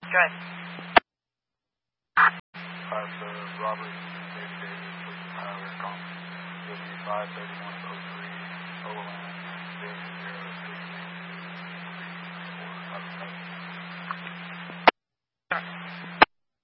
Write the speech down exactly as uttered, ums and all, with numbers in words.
Drive. Class uh, Robert David Davis, Police Highway Comp. W five thirty-one oh three, Overland.